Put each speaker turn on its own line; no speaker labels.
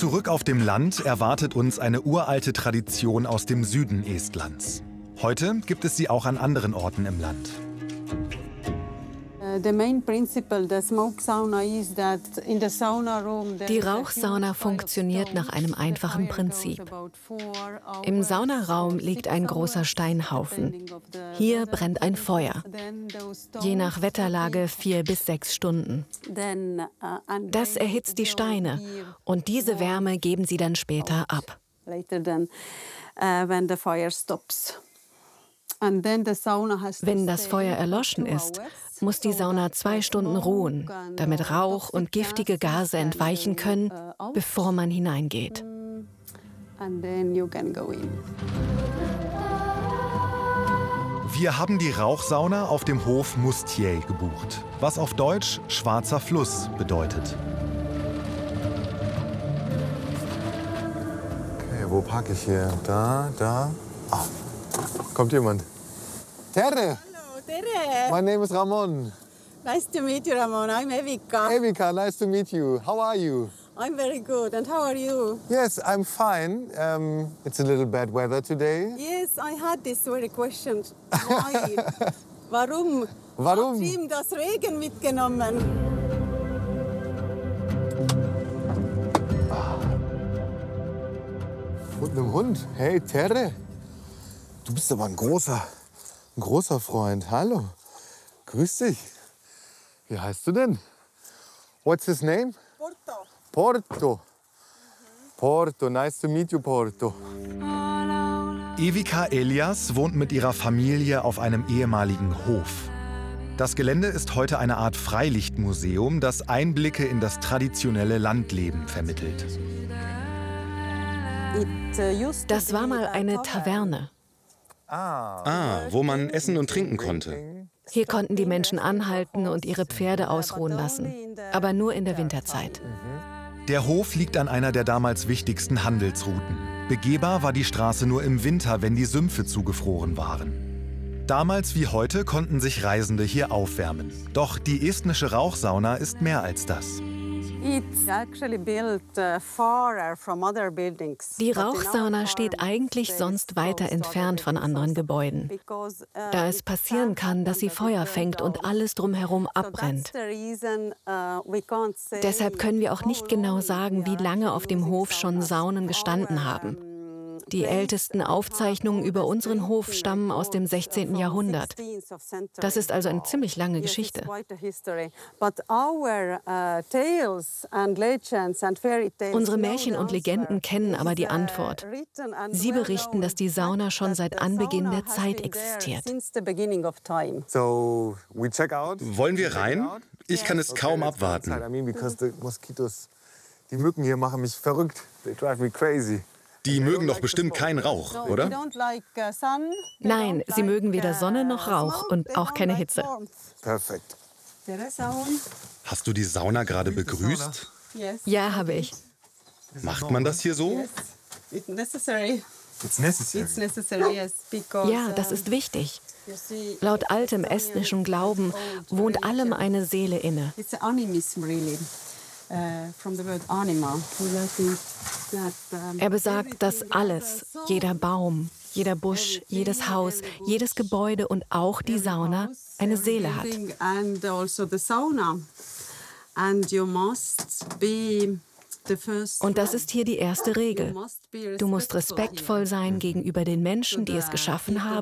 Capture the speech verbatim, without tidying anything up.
Zurück auf dem Land erwartet uns eine uralte Tradition aus dem Süden Estlands. Heute gibt es sie auch an anderen Orten im Land.
Die Rauchsauna funktioniert nach einem einfachen Prinzip. Im Saunaraum liegt ein großer Steinhaufen. Hier brennt ein Feuer. Je nach Wetterlage vier bis sechs Stunden. Das erhitzt die Steine und diese Wärme geben sie dann später ab. Wenn das Feuer erloschen ist, muss die Sauna zwei Stunden ruhen, damit Rauch und giftige Gase entweichen können, bevor man hineingeht.
Wir haben die Rauchsauna auf dem Hof Mustier gebucht, was auf Deutsch Schwarzer Fluss bedeutet.
Okay, wo parke ich hier? Da, da. Ah, kommt jemand. Terre!
Tere.
My name is Ramon.
Nice to meet you, Ramon. I'm Evika.
Evika, nice to meet you. How are you?
I'm very good. And how are you?
Yes, I'm fine. Um, it's a little bad weather today.
Yes, I had this very question. Why? Warum?
Warum?
Hat ihm das Regen mitgenommen?
Und einem Hund. Hey, Terre. Du bist aber ein großer, ein großer Freund. Hallo. Grüß dich. Wie heißt du denn? What's his name?
Porto.
Porto. Porto. Nice to meet you, Porto.
Evika Elias wohnt mit ihrer Familie auf einem ehemaligen Hof. Das Gelände ist heute eine Art Freilichtmuseum, das Einblicke in das traditionelle Landleben vermittelt.
Das war mal eine Taverne.
Ah, wo man essen und trinken konnte.
Hier konnten die Menschen anhalten und ihre Pferde ausruhen lassen, aber nur in der Winterzeit.
Der Hof liegt an einer der damals wichtigsten Handelsrouten. Begehbar war die Straße nur im Winter, wenn die Sümpfe zugefroren waren. Damals wie heute konnten sich Reisende hier aufwärmen. Doch die estnische Rauchsauna ist mehr als das.
Die Rauchsauna steht eigentlich sonst weiter entfernt von anderen Gebäuden, da es passieren kann, dass sie Feuer fängt und alles drumherum abbrennt. Deshalb können wir auch nicht genau sagen, wie lange auf dem Hof schon Saunen gestanden haben. Die ältesten Aufzeichnungen über unseren Hof stammen aus dem sechzehnten Jahrhundert. Das ist also eine ziemlich lange Geschichte. Unsere Märchen und Legenden kennen aber die Antwort. Sie berichten, dass die Sauna schon seit Anbeginn der Zeit existiert.
Wollen wir rein? Ich kann es kaum abwarten.
Die Mücken hier machen mich verrückt. They drive me crazy.
Die mögen doch bestimmt keinen Rauch, oder?
Nein, sie mögen weder Sonne noch Rauch und auch keine Hitze.
Perfekt.
Hast du die Sauna gerade begrüßt?
Ja, habe ich.
Macht man das hier so?
Ja, das ist wichtig. Laut altem estnischen Glauben wohnt allem eine Seele inne. Er besagt, dass alles, jeder Baum, jeder Busch, jedes Haus, jedes Gebäude und auch die Sauna eine Seele hat. Und das ist hier die erste Regel. Du musst respektvoll sein gegenüber den Menschen, die es geschaffen haben.